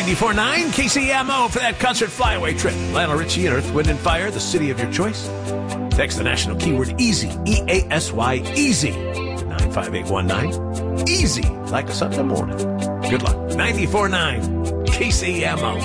94.9 KCMO for that concert flyaway trip. Lionel Richie and Earth, Wind & Fire, the city of your choice. Text the national keyword EASY, E-A-S-Y, EASY, to 95819. Easy, like a Sunday morning. Good luck. 94.9 KCMO.